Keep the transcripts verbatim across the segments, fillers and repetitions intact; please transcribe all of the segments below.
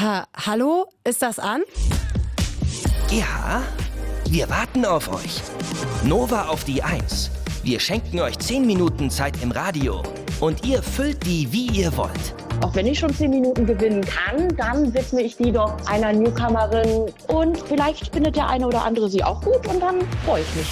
Ha, hallo, ist das an? Ja, wir warten auf euch. Nova auf die eins. Wir schenken euch zehn Minuten Zeit im Radio. Und ihr füllt die, wie ihr wollt. Auch wenn ich schon zehn Minuten gewinnen kann, dann widme ich die doch einer Newcomerin. Und vielleicht findet der eine oder andere sie auch gut und dann freue ich mich.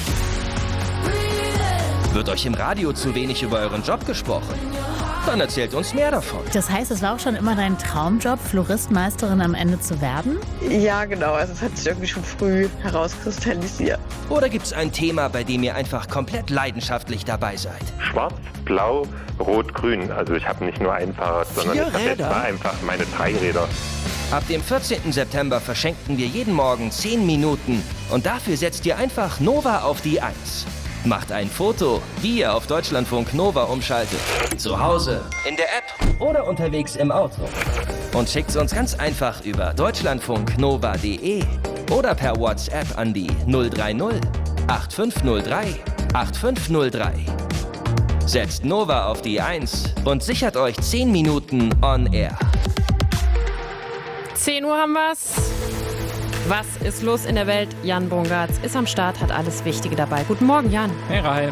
Wird euch im Radio zu wenig über euren Job gesprochen? Dann erzählt uns mehr davon. Das heißt, es war auch schon immer dein Traumjob, Floristmeisterin am Ende zu werden? Ja, genau. Also es hat sich irgendwie schon früh herauskristallisiert. Oder gibt's ein Thema, bei dem ihr einfach komplett leidenschaftlich dabei seid? Schwarz, Blau, Rot, Grün. Also ich habe nicht nur ein Fahrrad, sondern Vier ich habe jetzt Räder? mal einfach meine drei Räder. Ab dem vierzehnten September verschenken wir jeden Morgen zehn Minuten. Und dafür setzt ihr einfach Nova auf die eins. Macht ein Foto, wie ihr auf Deutschlandfunk Nova umschaltet. Zu Hause, in der App oder unterwegs im Auto. Und schickt's uns ganz einfach über deutschlandfunknova punkt de oder per WhatsApp an die null drei null acht fünf null drei acht fünf null drei. Setzt Nova auf die eins und sichert euch zehn Minuten on air. zehn Uhr haben wir's. Was ist los in der Welt? Jan Bungartz ist am Start, hat alles Wichtige dabei. Guten Morgen, Jan. Hey, Rahel.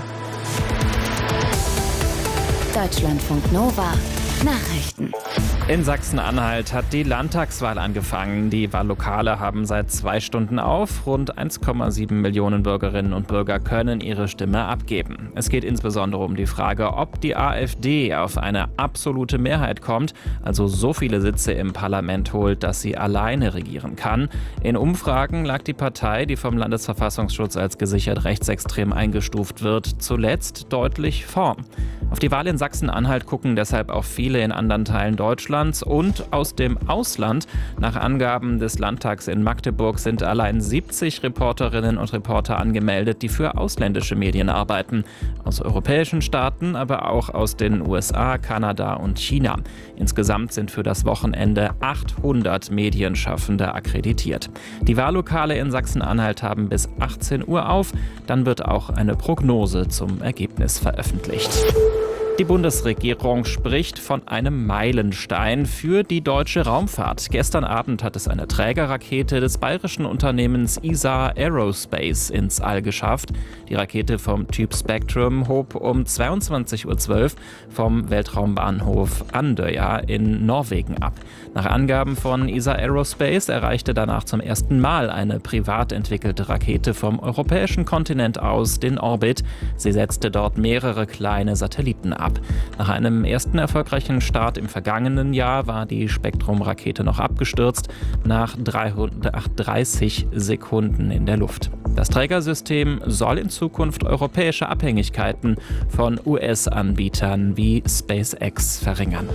Deutschlandfunk Nova. Nachrichten. In Sachsen-Anhalt hat die Landtagswahl angefangen. Die Wahllokale haben seit zwei Stunden auf. Rund eins Komma sieben Millionen Bürgerinnen und Bürger können ihre Stimme abgeben. Es geht insbesondere um die Frage, ob die AfD auf eine absolute Mehrheit kommt, also so viele Sitze im Parlament holt, dass sie alleine regieren kann. In Umfragen lag die Partei, die vom Landesverfassungsschutz als gesichert rechtsextrem eingestuft wird, zuletzt deutlich vorn. Auf die Wahl in Sachsen-Anhalt gucken deshalb auch viele in anderen Teilen Deutschlands und aus dem Ausland. Nach Angaben des Landtags in Magdeburg sind allein siebzig Reporterinnen und Reporter angemeldet, die für ausländische Medien arbeiten. Aus europäischen Staaten, aber auch aus den U S A, Kanada und China. Insgesamt sind für das Wochenende achthundert Medienschaffende akkreditiert. Die Wahllokale in Sachsen-Anhalt haben bis achtzehn Uhr auf. Dann wird auch eine Prognose zum Ergebnis veröffentlicht. Die Bundesregierung spricht von einem Meilenstein für die deutsche Raumfahrt. Gestern Abend hat es eine Trägerrakete des bayerischen Unternehmens E S A Aerospace ins All geschafft. Die Rakete vom Typ Spectrum hob um zweiundzwanzig Uhr zwölf vom Weltraumbahnhof Andøya in Norwegen ab. Nach Angaben von E S A Aerospace erreichte danach zum ersten Mal eine privat entwickelte Rakete vom europäischen Kontinent aus den Orbit. Sie setzte dort mehrere kleine Satelliten ab. Nach einem ersten erfolgreichen Start im vergangenen Jahr war die Spektrum-Rakete noch abgestürzt, nach dreißig Sekunden in der Luft. Das Trägersystem soll in Zukunft europäische Abhängigkeiten von U S-Anbietern wie SpaceX verringern.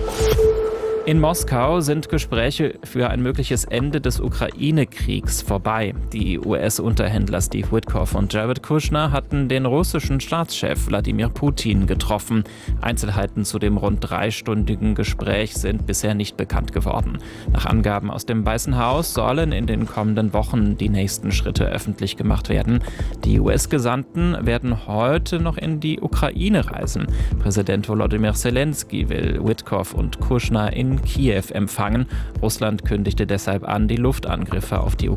In Moskau sind Gespräche für ein mögliches Ende des Ukraine-Kriegs vorbei. Die U S-Unterhändler Steve Witkoff und Jared Kushner hatten den russischen Staatschef Wladimir Putin getroffen. Einzelheiten zu dem rund dreistündigen Gespräch sind bisher nicht bekannt geworden. Nach Angaben aus dem Weißen Haus sollen in den kommenden Wochen die nächsten Schritte öffentlich gemacht werden. Die U S-Gesandten werden heute noch in die Ukraine reisen. Präsident Volodymyr Zelensky will Witkoff und Kushner in Kiew empfangen. Russland kündigte deshalb an, die Luftangriffe auf die